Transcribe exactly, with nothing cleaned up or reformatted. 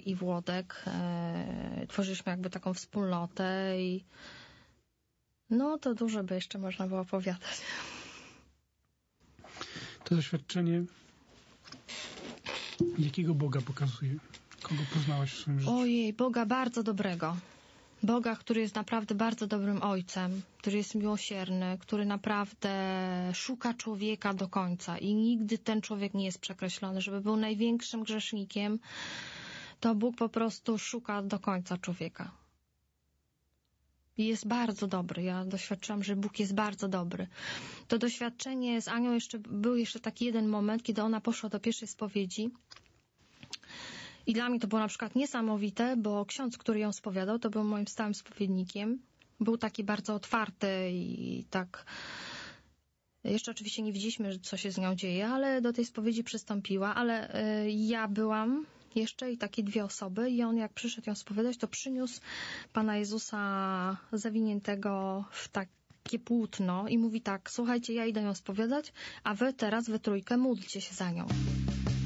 i Włodek. E, tworzyliśmy jakby taką wspólnotę i no to dużo by jeszcze można było opowiadać. To doświadczenie jakiego Boga pokazuje? Kogo poznałaś w swoim życiu? Ojej, Boga bardzo dobrego. Boga, który jest naprawdę bardzo dobrym ojcem, który jest miłosierny, który naprawdę szuka człowieka do końca i nigdy ten człowiek nie jest przekreślony. Żeby był największym grzesznikiem, to Bóg po prostu szuka do końca człowieka. I jest bardzo dobry. Ja doświadczyłam, że Bóg jest bardzo dobry. To doświadczenie z Anią jeszcze, był jeszcze taki jeden moment, kiedy ona poszła do pierwszej spowiedzi. I dla mnie to było na przykład niesamowite, bo ksiądz, który ją spowiadał, to był moim stałym spowiednikiem. Był taki bardzo otwarty i tak... Jeszcze oczywiście nie widzieliśmy, co się z nią dzieje, ale do tej spowiedzi przystąpiła. Ale y, ja byłam jeszcze i takie dwie osoby i on jak przyszedł ją spowiadać, to przyniósł Pana Jezusa zawiniętego w takie płótno i mówi tak: słuchajcie, ja idę ją spowiadać, a wy teraz we trójkę módlcie się za nią.